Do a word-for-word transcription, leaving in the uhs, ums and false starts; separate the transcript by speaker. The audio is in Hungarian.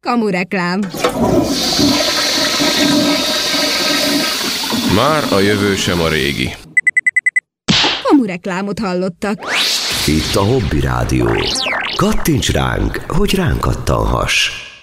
Speaker 1: Kamureklám.
Speaker 2: Már a jövő sem a régi.
Speaker 1: Kamureklámot hallottak.
Speaker 3: Itt a Hobby Rádió. Kattints ránk, hogy ránk kattanhass.